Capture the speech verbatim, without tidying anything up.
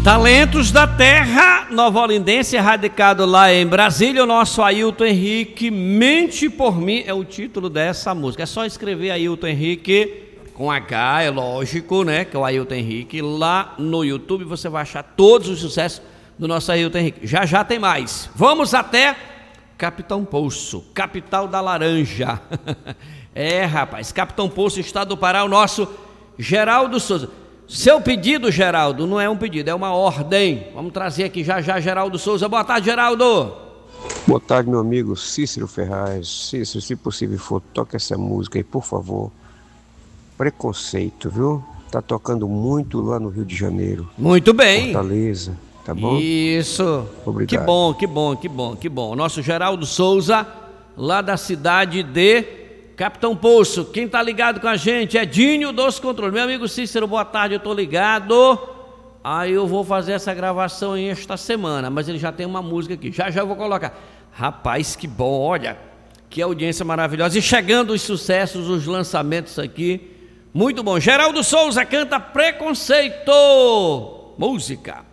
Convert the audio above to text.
Talentos da Terra, nova-olindense, radicado lá em Brasília, o nosso Ailton Henrique, Mente por Mim, é o título dessa música. É só escrever Ailton Henrique, com H, é lógico, né, que é o Ailton Henrique, lá no YouTube você vai achar todos os sucessos do nosso Ailton Henrique. Já já tem mais. Vamos até Capitão Poço, capital da laranja. É, rapaz, Capitão Poço, estado do Pará, o nosso Geraldo Souza. Seu pedido, Geraldo, não é um pedido, é uma ordem. Vamos trazer aqui já já Geraldo Souza. Boa tarde, Geraldo. Boa tarde, meu amigo Cícero Ferraz. Cícero, se possível for, toque essa música aí, por favor. Preconceito, viu? Tá tocando muito lá no Rio de Janeiro. Muito bem. Fortaleza, tá bom? Isso. Obrigado. Que bom, que bom, que bom, que bom. Nosso Geraldo Souza, lá da cidade de Capitão Poço. Quem tá ligado com a gente é Dinho dos Controles. Meu amigo Cícero, boa tarde, eu tô ligado. Aí eu vou fazer essa gravação esta semana, mas ele já tem uma música aqui. Já já eu vou colocar. Rapaz, que bom, olha, que audiência maravilhosa. E chegando os sucessos, os lançamentos aqui. Muito bom. Geraldo Souza canta Preconceito. Música.